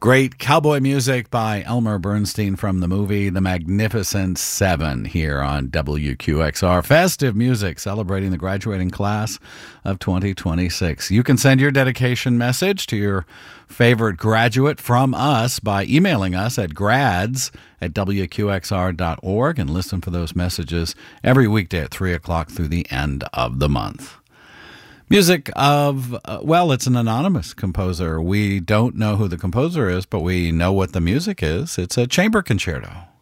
Great cowboy music by Elmer Bernstein from the movie The Magnificent Seven here on WQXR. Festive music celebrating the graduating class of 2026. You can send your dedication message to your favorite graduate from us by emailing us at grads@wqxr.org and listen for those messages every weekday at 3 o'clock through the end of the month. Music of, it's an anonymous composer. We don't know who the composer is, but we know what the music is. It's a chamber concerto.